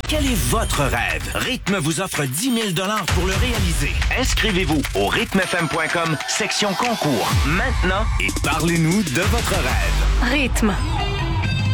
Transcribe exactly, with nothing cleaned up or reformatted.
Quel est votre rêve? Rythme vous offre dix mille dollars pour le réaliser. Inscrivez-vous au rythme f m point com, section concours, maintenant, et parlez-nous de votre rêve. Rythme.